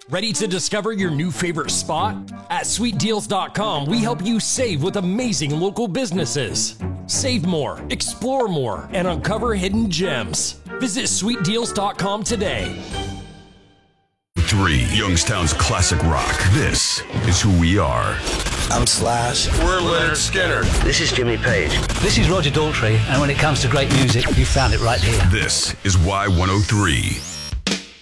Ready to discover your new favorite spot? At sweetdeals.com, we help you save with amazing local businesses. Save more, explore more, and uncover hidden gems. Visit sweetdeals.com today. 3, Youngstown's classic rock. This is who we are. I'm Slash. We're Leonard Skinner. This is Jimmy Page. This is Roger Daltrey, and when it comes to great music, you found it right here. This is Y103.